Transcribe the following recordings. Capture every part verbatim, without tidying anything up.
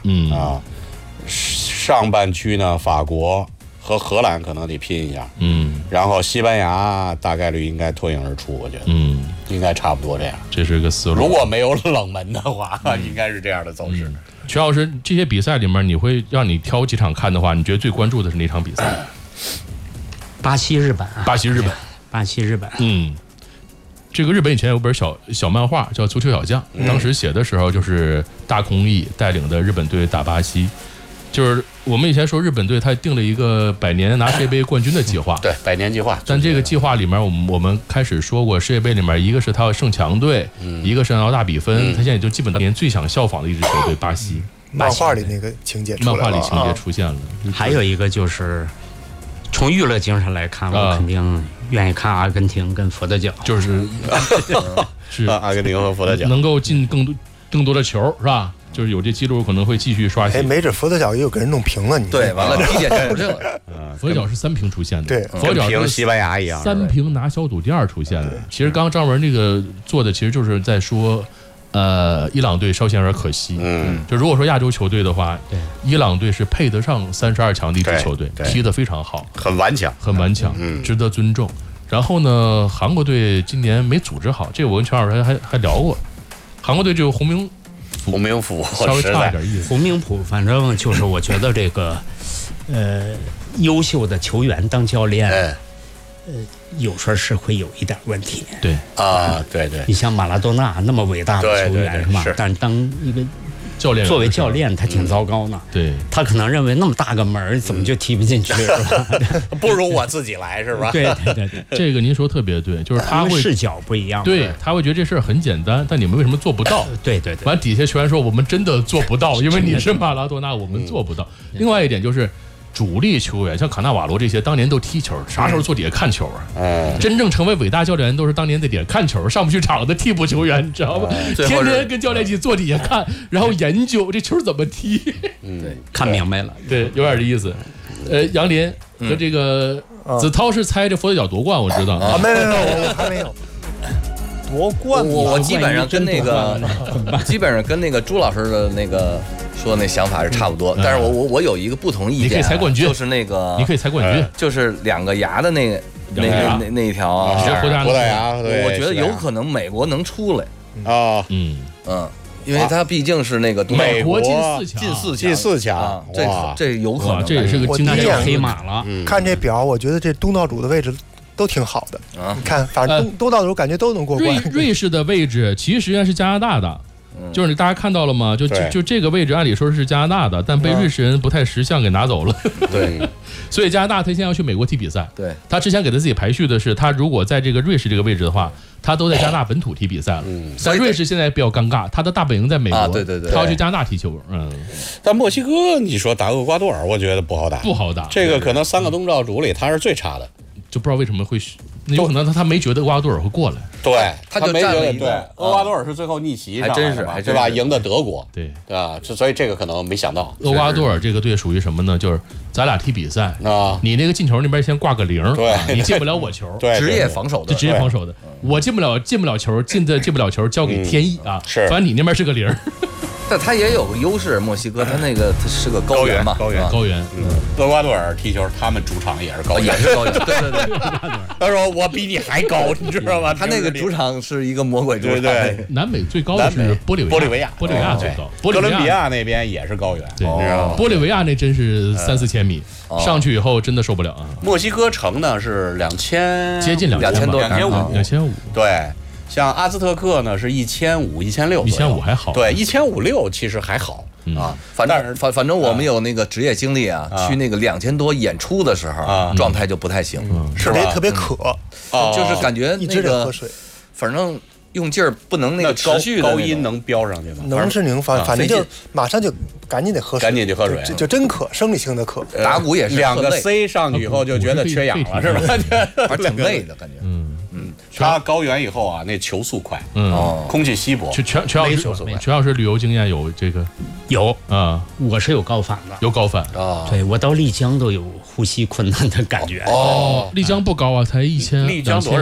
嗯啊，上半区呢，法国和荷兰可能得拼一下， 嗯， 然后西班牙大概率应该脱颖而出，我觉得， 嗯， 应该差不多这样。 这是个思路。 如果没有冷门的话，嗯、应该是这样的走势。嗯、 曲老师，这些比赛里面，你会让你挑几场看的话，你觉得最关注的是哪场比赛？ 巴西日本、啊， 巴西日本， 巴西日本， 嗯。这个日本以前有本小小漫画叫《足球小将》，当时写的时候就是大空翼带领的日本队打巴西，就是我们以前说日本队他定了一个百年拿世界杯冠军的计划， 对，百年计划。 但这个计划里面，我们我们开始说过，世界杯里面一个是他要胜强队，嗯、一个是要大比分，他、嗯、现在就基本当年最想效仿的一支球队巴西。 漫画里那个情节出来了， 漫画里情节出现了。 啊、还有一个就是从娱乐精神来看，我肯定愿意看阿根廷跟佛得角， 就是是阿根廷和佛得角能够进更多更多的球，是吧？就是有这记录可能会继续刷新。 哎，没准佛得角也有给人弄平了，你对，完了体检出这了。 佛得角是三平出现的， 对， 佛得角跟西班牙一样， 三平拿小组第二出现的。其实刚刚张文这个做的，其实就是在说。呃，伊朗队稍显有点可惜。嗯，就如果说亚洲球队的话，对，伊朗队是配得上三十二强的一支球队，踢得非常好， 很顽强， 很顽强，嗯，值得尊重。然后呢，韩国队今年没组织好，这个我跟全老师还还还聊过。韩国队就洪明洪明甫稍微差一点意思。 洪明甫，反正就是我觉得这个，呃，优秀的球员当教练。哎呃，有时候是会有一点问题。 对啊，对对。 你像马拉多纳那么伟大的球员是吧？但当一个教练， 作为教练，他挺糟糕呢。 对， 他可能认为那么大个门怎么就踢不进去了？ 不如我自己来是吧？ 对对对对， 这个您说特别对，就是他会视角不一样。 对，他会觉得这事儿很简单，但你们为什么做不到？ 对对对。 完底下球员说我们真的做不到，因为你是马拉多纳，我们做不到。另外一点就是。主力球员像卡纳瓦罗这些，当年都踢球，啥时候坐底下看球啊？嗯，真正成为伟大教练都是当年在底下看球，上不去场的替补球员，你知道吗？天天跟教练一起坐底下看，然后研究这球怎么踢。 嗯，对，看明白了， 对，有点这意思。呃，杨林和这个子韬是猜这佛得角夺冠，我知道啊，没有没有，我还没有。夺冠， 我我基本上跟那个，基本上跟那个朱老师的那个说那想法是差不多，但是我我我有一个不同意见， 你可以猜冠军， 就是那个， 你可以猜冠军， 就是两个牙的那个那个那那一条啊， 葡萄牙， 我觉得有可能美国能出来啊， 嗯嗯。因为他毕竟是那个美国进四强， 进四强， 进四强， 这这有可能， 这也是个经典黑马了。 看这表，我觉得这东道主的位置都挺好的啊。你看，反正东东道主感觉都能过关。 瑞瑞士的位置其实实际上是加拿大的，就是大家看到了吗？就就就这个位置，按理说是加拿大的，但被瑞士人不太识相给拿走了。 对， 所以加拿大他现在要去美国踢比赛。 对， 他之前给他自己排序的是，他如果在这个瑞士这个位置的话。他都在加拿大本土踢比赛了，嗯，但瑞士现在比较尴尬，他的大本营在美国，啊、 对对对， 他要去加拿大踢球，嗯。 但墨西哥，你说打厄瓜多尔，我觉得不好打， 不好打。 这个可能三个东道主里他是最差的， 就不知道为什么会，有可能他他没觉得厄瓜多尔会过来， 对， 他就没觉得对， 厄瓜多尔是最后逆袭， 还真是，还对吧？赢的德国， 对对吧？所以这个可能没想到， 厄瓜多尔这个队属于什么呢？就是咱俩踢比赛啊，你那个进球那边先挂个零， 对， 你进不了我球， 对， 职业防守的， 就职业防守的，我进不了进不了球。进的进不了球，交给天意啊！ 是， 反正你那边是个零。 但他也有个优势，墨西哥他那个他是个高原嘛， 高原高原。 嗯，厄瓜多尔踢球，他们主场也是高原， 也是高原。对对对， 他说我比你还高，你知道吗？ 他那个主场是一个魔鬼主场。 对， 南美最高的是玻利维亚， 玻利维亚， 玻利维亚最高。 哥伦比亚那边也是高原， 对， 你知道吗？ 玻利维亚那真是三四千米，上去以后真的受不了啊。 墨西哥城呢是两千， 接近两千多， 两千五， 两千五。 对。像阿兹特克呢是一千五、一千六， 一千五还好， 对，一千五六其实还好、嗯、啊。 反正反反正我们有那个职业经历啊，啊去那个两千多演出的时候，啊、状态就不太行， 嗯、特别特别渴、 嗯，就是感觉那个， 喝水反正用劲儿不能那个持续的高音能飙上去吗？ 能是能，反反正就马上就赶紧得喝水， 赶紧就喝水， 就就真渴，生理性的渴。 打鼓也是两个 C 上去以后就觉得缺氧了，是吧？ 还挺累的感觉，嗯。 嗯，他高原以后啊，那球速快， 嗯， 空气稀薄。 全全全老师，全老师旅游经验有这个有啊， 我是有高反的， 有高反啊， 对我到丽江都有呼吸困难的感觉。 哦，丽江不高啊，才一千， 丽江多少？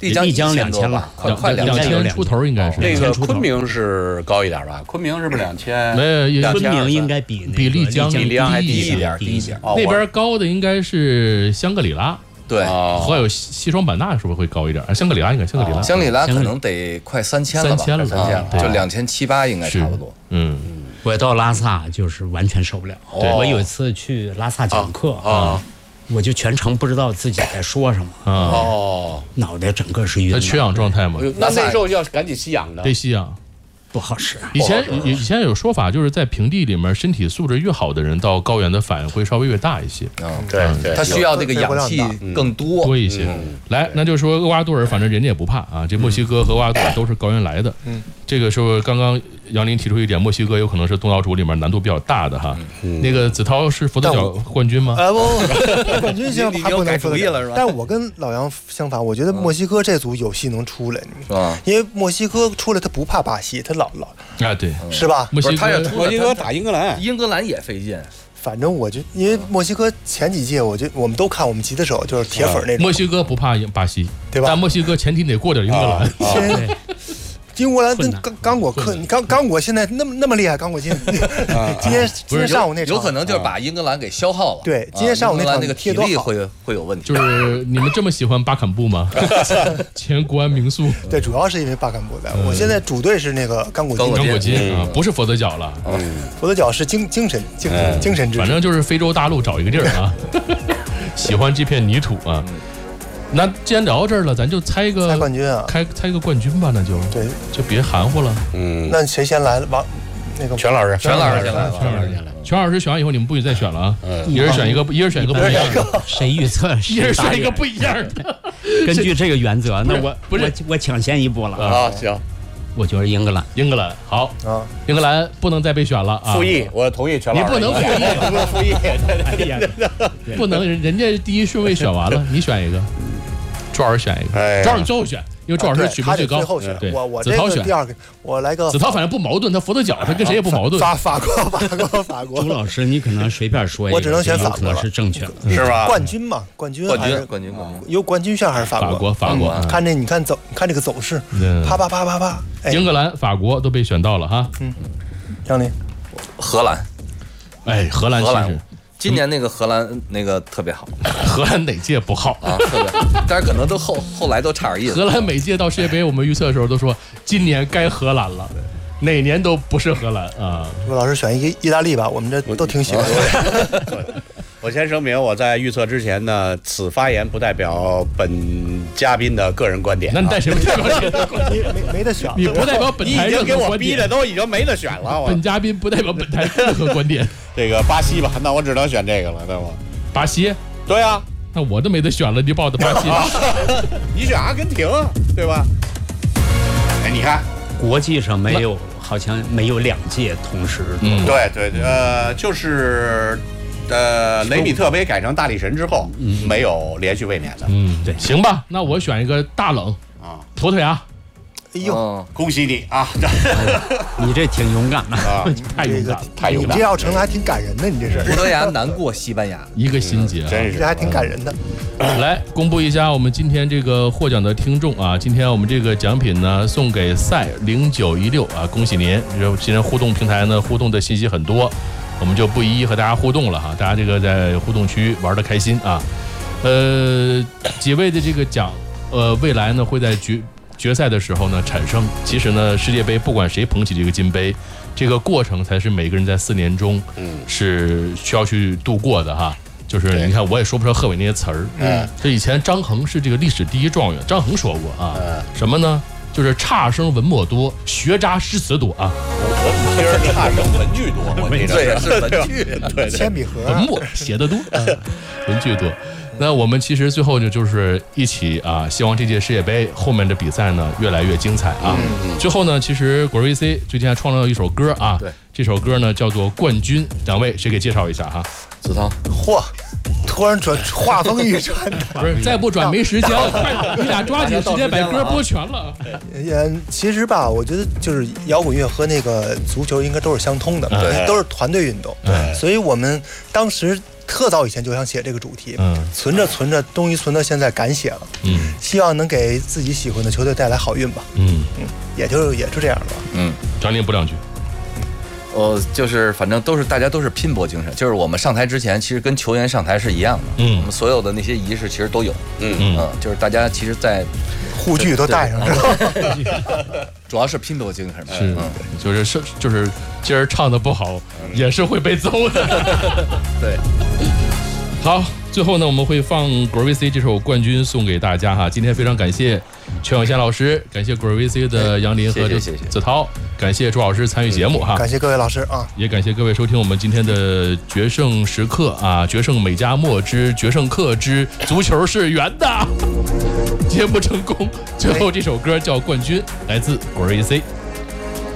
丽江丽江两千吧了， 快快两两千。 千出头应该是。 那个出头昆明是高一点吧？昆明是不是两千？ 没有， 昆明应该比那个比丽江丽江还低一点， 低低一点。 哦那边高的应该是香格里拉， 对， 哦还有西双版纳是不是会高一点？啊，香格里拉应该香格里拉， 香格里拉可能得快三千了吧？ 三千了三千了， 对就两千七八应该差不多。 嗯， 我到拉萨就是完全受不了。 对我有一次去拉萨讲课啊， 我就全程不知道自己在说什么， 啊， 哦， 脑袋整个是晕的， 那缺氧状态嘛， 那那时候要赶紧吸氧的得。吸氧。 不好使。 以前以以前有说法，就是在平地里面，身体素质越好的人，到高原的反应会稍微越大一些， 嗯， 对对它需要这个氧气更多。 多一些。来，那就说厄瓜多尔，反正人家也不怕啊。这墨西哥和厄瓜多尔都是高原来的。嗯，这个时候刚刚杨林提出一点，墨西哥有可能是东道主里面难度比较大的哈。那个子韬是佛得角冠军吗？ 啊不，冠军现在还不能主意了是吧？ 但是我跟老杨相反，我觉得墨西哥这组有戏能出来， 是吧？ 因为墨西哥出来他不怕巴西，他老老啊，对， 是吧？ 墨西不是他要哥出墨西哥打英格兰， 英格兰也费劲。 反正我就因为墨西哥前几届，我就我们都看我们吉他手就是铁粉那种， 墨西哥不怕巴西， 对吧但墨西哥前提得过点英格兰。 先英格兰跟刚刚果克，你刚刚果现在那么那么厉害，刚果今今天今天上午那场有可能就是把英格兰给消耗了。 对今天上午那场那个体力会会有问题。 就是你们这么喜欢巴坎布吗？前国安名宿。 对，主要是因为巴坎布在。我现在主队是那个刚果金， 刚果金啊，不是佛得角了。 佛得角是精精神精精神之， 反正就是非洲大陆找一个地儿啊，喜欢这片泥土啊。那既然聊到这儿了，咱就猜一个猜冠军啊， 开猜一个冠军吧，那就对， 就别含糊了。 嗯， 那谁先来了？王那个全老师， 全老师先来吧， 全老师先来。全老师选完以后，你们不许再选了啊！一人选一个，一人选一个不一样的。 谁预测？ 一人选一个不一样的。 根据这个原则，那我不是我我抢先一步了啊！行， 我觉得英格兰， 英格兰好啊， 英格兰不能再被选了啊！ 复议，我同意全老师。 你不能复议， 不能复议， 不能，人家第一顺位选完了，你选一个。朱老师选一个，朱老师最后选，因为朱老师水平最高。 最后选， 对， 我我子韬选第二个，我来个子韬，反正不矛盾，他佛得角，他跟谁也不矛盾。 法法国，法国，法国。 朱老师，你可能随便说一个， 我只能选法国可能是正确的， 是吧？ 冠军嘛，冠军， 冠军，冠军，冠军， 有冠军相还是法国？ 法国，法国。 看这，你看走，看这个走势，啪啪啪啪啪。 英格兰、法国都被选到了哈。 嗯，张林， 荷兰， 哎，荷兰其实。 今年那个荷兰那个特别好， 荷兰哪届不好啊？特别好，但是可能都后后来都差点意思。 荷兰每届到世界杯，我们预测的时候都说今年该荷兰了，哪年都不是荷兰啊。 陆老师选一个意大利吧，我们这都挺喜欢的。 我先声明，我在预测之前呢，此发言不代表本嘉宾的个人观点。 那你带谁代表你的观点？没没得选， 你不代表本台任何观点。 你已经给我逼的都已经没得选了。 本嘉宾不代表本台任何观点。 这个巴西吧，那我只能选这个了，对吧？ 巴西？ 对啊， 那我都没得选了，你报的巴西？ 你选阿根廷，对吧？哎，你看， 国际上没有，好像没有两届同时。 嗯， 对对对，呃，就是。呃，雷米特杯改成大力神之后，嗯、没有连续卫冕的。 嗯，对，行吧，那我选一个大冷啊， 葡萄牙。 哎呦， 哦、恭喜你啊！ 你这挺勇敢的啊， 太勇敢， 太勇敢。 你这要成了还挺感人的，你这是。 葡萄牙难过西班牙， 一个心结、啊， 真是这还挺感人的。 来公布一下我们今天这个获奖的听众啊，今天我们这个奖品呢送给赛零九一六啊，恭喜您！今天互动平台呢互动的信息很多。我们就不一一和大家互动了哈，大家这个在互动区玩得开心啊。呃，几位的这个奖，呃，未来呢会在决决赛的时候呢产生。其实呢，世界杯不管谁捧起这个金杯，这个过程才是每个人在四年中是需要去度过的哈。就是你看，我也说不出贺炜那些词儿。嗯，这以前张衡是这个历史第一状元，张衡说过啊，什么呢？就是差生文墨多，学渣诗词多啊。 我其实差生文具多，我这对是文具， 对铅笔盒， 文墨写的多，文具多。那我们其实最后呢，就是一起啊，希望这届世界杯后面的比赛呢越来越精彩啊。最后呢，其实果儿 V C 最近还创造了一首歌啊， 对， 这首歌呢叫做《冠军》，两位谁给介绍一下哈？ 子韬， 嚯！突然转画风一转， 不是再不转没时间了，快，你俩抓紧时间把歌播全了。 也其实吧，我觉得就是摇滚乐和那个足球应该都是相通的， 对， 都是团队运动，对，所以我们当时特早以前就想写这个主题， 嗯， 存着存着，终于存到现在敢写了， 嗯， 希望能给自己喜欢的球队带来好运吧， 嗯嗯，也就也就这样吧， 嗯， 张林补两句。 我就是反正都是大家都是拼搏精神，就是我们上台之前，其实跟球员上台是一样的， 嗯， 我们所有的那些仪式其实都有， 嗯嗯嗯，就是大家其实，在护具都带上了， 主要是拼搏精神， 是， 嗯， 就是是就是今儿唱的不好，也是会被揍的。 对。 好，最后呢，我们会放果儿 V C 这首冠军送给大家哈。今天非常感谢全永贤老师，感谢果儿 V C 的杨林和谢谢谢谢子涛，感谢朱老师参与节目哈， 感谢各位老师啊， 也感谢各位收听我们今天的决胜时刻啊，决胜美加墨之决胜课之足球是圆的，节目成功。最后这首歌叫《冠军》，来自果儿 V C。